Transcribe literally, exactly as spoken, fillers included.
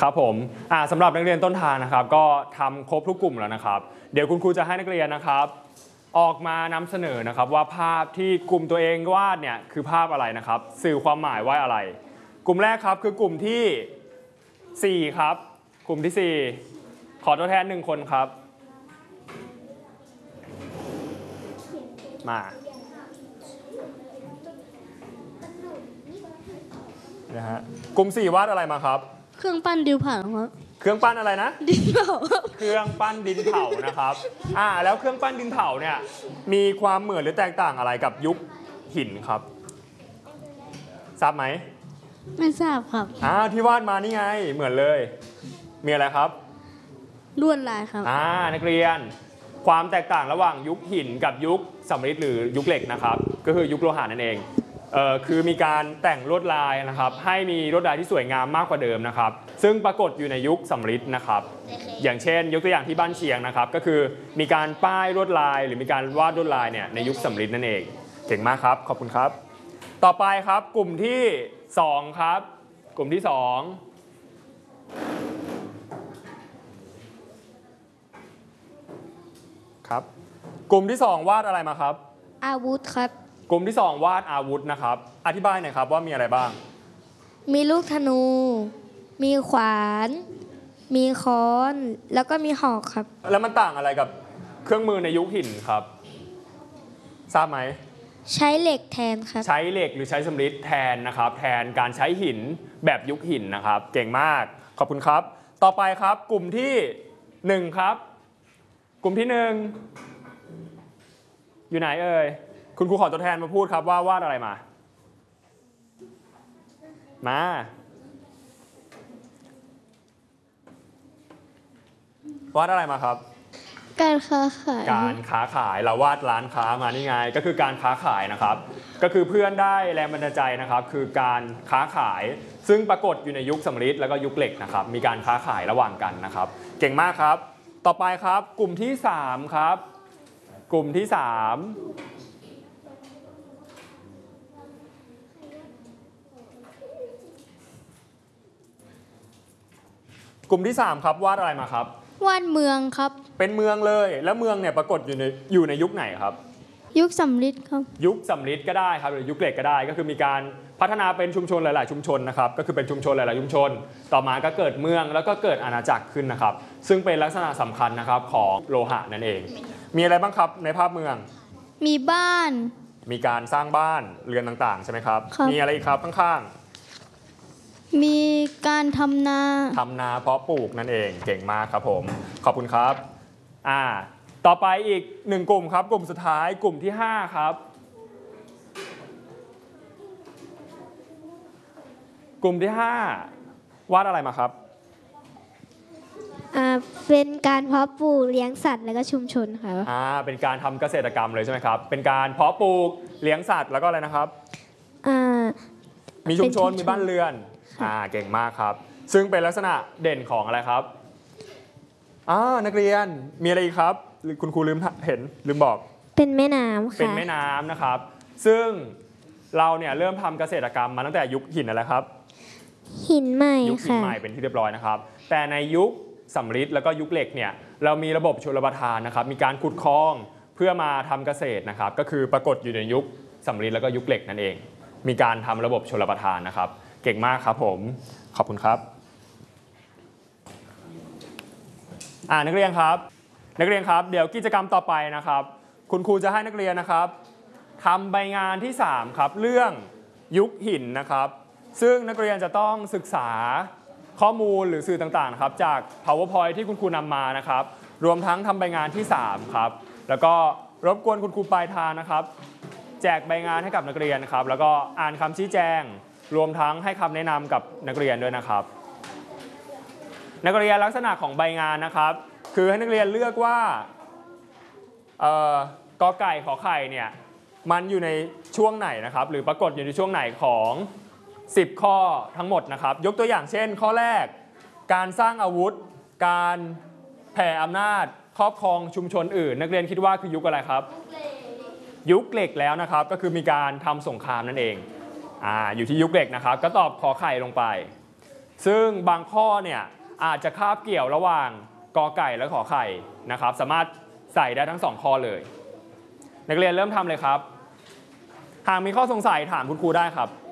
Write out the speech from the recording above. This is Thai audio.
ครับผมอ่าสำหรับนักเรียนต้นทางนะครับก็ทำครบทุกกลุ่มแล้วนะครับเดี๋ยวคุณครูจะให้นักเรียนนะครับออกมานำเสนอนะครับว่าภาพที่กลุ่มตัวเองวาดเนี่ยคือภาพอะไรนะครับสื่อความหมายว่าอะไรกลุ่มแรกครับคือกลุ่มที่สี่ครับกลุ่มที่สี่ขอตัวแทนหนึ่งคนครับมานะฮะกลุ่มสี่วาดอะไรมาครับเครื่องปั้นดินเผาครับเครื่องปั้นอะไรนะดินเผาเครื่องปั้นดินเผานะครับอ่าแล้วเครื่องปั้นดินเผาเนี่ยมีความเหมือนหรือแตกต่างอะไรกับยุคหินครับทราบไหมไม่ทราบครับอ่าที่วาดมานี่ไงเหมือนเลยมีอะไรครับลวดลายครับอ่านักเรียนความแตกต่างระหว่างยุคหินกับยุคสำริดหรือยุคเหล็กนะครับก็คือยุคโลหะนั่นเองเอ่อคือมีการแต่งลวดลายนะครับให้มีลวดลายที่สวยงามมากกว่าเดิมนะครับซึ่งปรากฏอยู่ในยุคสำริดนะครับอย่างเช่นยกตัวอย่างที่บ้านเชียงนะครับก็คือมีการป้ายลวดลายหรือมีการวาดลวดลายเนี่ยในยุคสำริดนั่นเองเก่งมากครับขอบคุณครับต่อไปครับกลุ่มที่สองครับกลุ่มที่สองครับกลุ่มที่สองวาดอะไรมาครับอาวุธครับกลุ่มที่สองวาดอาวุธนะครับอธิบายหน่อยครับว่ามีอะไรบ้างมีลูกธนูมีขวานมีค้อนแล้วก็มีหอกครับแล้วมันต่างอะไรกับเครื่องมือในยุคหินครับทราบไหมใช้เหล็กแทนครับใช้เหล็กหรือใช้สำริดแทนนะครับแทนการใช้หินแบบยุคหินนะครับเก่งมากขอบคุณครับต่อไปครับกลุ่มที่หนึ่งครับกลุ่มที่หนึ่งอยู่ไหนเอ่ยคุณครูขอตัวแทนมาพูดครับว่าวาดอะไรมามาวาดอะไรมาครับการค้าขายการค้าขายเราวาดร้านค้ามานี่ไงก็คือการค้าขายนะครับก็คือเพื่อนได้แรงบันดาลใจนะครับคือการค้าขายซึ่งปรากฏอยู่ในยุคสำริดแล้วก็ยุคเหล็กนะครับมีการค้าขายระหว่างกันนะครับเก่งมากครับต่อไปครับกลุ่มที่สามครับกลุ่มที่สามกลุ่มที่สามครับวาดอะไรมาครับวาดเมืองครับเป็นเมืองเลยแล้วเมืองเนี่ยปรากฏอยู่ในอยู่ในยุคไหนครับยุคสำริดครับยุคสำริดก็ได้ครับหรือยุคเหล็กก็ได้ก็คือมีการพัฒนาเป็นชุมชนหลายๆชุมชนนะครับก็คือเป็นชุมชนหลายๆชุมชนต่อมาก็เกิดเมืองแล้วก็เกิดอาณาจักรขึ้นนะครับซึ่งเป็นลักษณะสำคัญนะครับของโลหะนั่นเองมีอะไรบ้างครับในภาพเมืองมีบ้านมีการสร้างบ้านเรือนต่างๆใช่ไหมครับมีอะไรอีกครับข้างๆมีการทำนาทำนาเพาะปลูกนั่นเองเก่งมากครับผมขอบคุณครับอ่าต่อไปอีกหนึ่งกลุ่มครับกลุ่มสุดท้ายกลุ่มที่ห้าครับกลุ่มที่ห้าวาดอะไรมาครับอ่าเป็นการเพาะปลูกเลี้ยงสัตว์แล้วก็ชุมชนค่ะอ่าเป็นการทำเกษตรกรรมเลยใช่ไหมครับเป็นการเพาะปลูกเลี้ยงสัตว์แล้วก็อะไรนะครับอ่ามีชุมชนมีบ้านเรือนอ่าเก่งมากครับซึ่งเป็นลักษณะเด่นของอะไรครับอ่านักเรียนมีอะไรอีกครับคุณครูลืมเห็นลืมบอกเป็นแม่น้ำค่ะเป็นแม่น้ำนะครับซึ่งเราเนี่ยเริ่มทำเกษตรกรรมมาตั้งแต่ยุคหินอะไรครับหินใหม่ยุคหินใหม่เป็นที่เรียบร้อยนะครับแต่ในยุคสำริดแล้วก็ยุคเหล็กเนี่ยเรามีระบบชลประทานนะครับมีการขุดคลองเพื่อมาทำเกษตรนะครับก็คือปรากฏอยู่ในยุคสำริดแล้วก็ยุคเหล็กนั่นเองมีการทำระบบชลประทานนะครับเก่งมากครับผมขอบคุณครับอ่านักเรียนครับนักเรียนครับเดี๋ยวกิจกรรมต่อไปนะครับคุณครูจะให้นักเรียนนะครับทำใบงานที่สามครับเรื่องยุคหินนะครับซึ่งนักเรียนจะต้องศึกษาข้อมูลหรือสื่อต่างๆนะครับจาก powerpoint ที่คุณครูนำมานะครับรวมทั้งทำใบงานที่สามครับแล้วก็รบกวนคุณครูปลายทางนะครับแจกใบงานให้กับนักเรียนนะครับแล้วก็อ่านคำชี้แจงรวมทั้งให้คำแนะนำกับนักเรียนด้วยนะครับนักเรียนลักษณะของใบงานนะครับคือให้นักเรียนเลือกว่ากอไก่ขอไข่เนี่ยมันอยู่ในช่วงไหนนะครับหรือปรากฏอยู่ในช่วงไหนของสิบข้อทั้งหมดนะครับยกตัวอย่างเช่นข้อแรกการสร้างอาวุธการแผ่อำนาจครอบครองชุมชนอื่นนักเรียนคิดว่าคือยุคอะไรครับยุคเหล็กแล้วนะครับก็คือมีการทำสงครามนั่นเองอ่าอยู่ที่ยุคเหล็กนะครับก็ตอบขอไข่ลงไปซึ่งบางข้อเนี่ยอาจจะคาบเกี่ยวระหว่างกอไก่และขอไข่นะครับสามารถใส่ได้ทั้งสองข้อเลยนักเรียนเริ่มทำเลยครับหากมีข้อสงสัยถามคุณครูได้ครับ